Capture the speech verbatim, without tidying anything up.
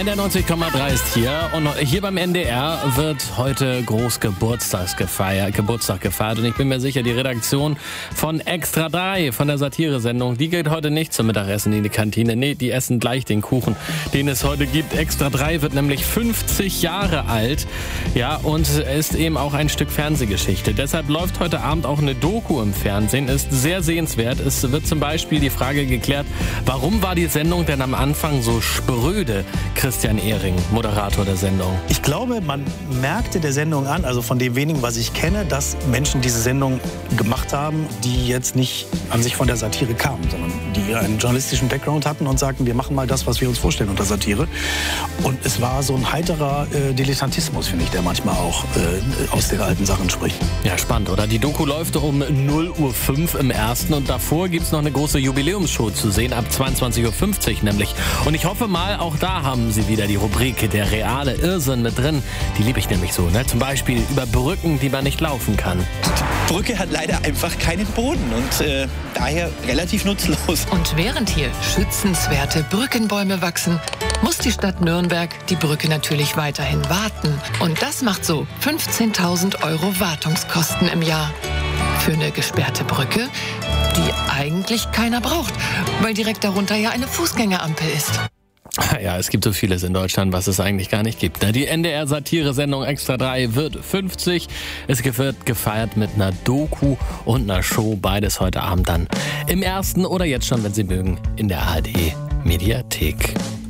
N D R neunzig Komma drei ist hier und hier beim N D R wird heute groß Geburtstags gefeiert, Geburtstag gefeiert und ich bin mir sicher, die Redaktion von Extra drei, von der Satiresendung, die geht heute nicht zum Mittagessen in die Kantine. Nee, die essen gleich den Kuchen, den es heute gibt. Extra drei wird nämlich fünfzig Jahre alt, ja, und ist eben auch ein Stück Fernsehgeschichte. Deshalb läuft heute Abend auch eine Doku im Fernsehen, ist sehr sehenswert. Es wird zum Beispiel die Frage geklärt, warum war die Sendung denn am Anfang so spröde? Christian Ehring, Moderator der Sendung. Ich glaube, man merkte der Sendung an, also von dem wenigen, was ich kenne, dass Menschen diese Sendung gemacht haben, die jetzt nicht an sich von der Satire kamen, sondern die einen journalistischen Background hatten und sagten, wir machen mal das, was wir uns vorstellen unter Satire. Und es war so ein heiterer äh, Dilettantismus, finde ich, der manchmal auch äh, aus den alten Sachen spricht. Ja, spannend, oder? Die Doku läuft um null Uhr fünf im ersten und davor gibt es noch eine große Jubiläumsshow zu sehen, ab zweiundzwanzig Uhr fünfzig nämlich. Und ich hoffe mal, auch da haben Sie wieder die Rubrik Der reale Irrsinn mit drin. Die liebe ich nämlich so, ne? Zum Beispiel über Brücken, die man nicht laufen kann. Die Brücke hat leider einfach keinen Boden und äh, daher relativ nutzlos. Und während hier schützenswerte Brückenbäume wachsen, muss die Stadt Nürnberg die Brücke natürlich weiterhin warten. Und das macht so fünfzehntausend Euro Wartungskosten im Jahr. Für eine gesperrte Brücke, die eigentlich keiner braucht, weil direkt darunter ja eine Fußgängerampel ist. Ja, es gibt so vieles in Deutschland, was es eigentlich gar nicht gibt. Die N D R-Satire-Sendung Extra drei wird fünfzig. Es wird gefeiert mit einer Doku und einer Show. Beides heute Abend dann im ersten oder jetzt schon, wenn Sie mögen, in der A R D-Mediathek.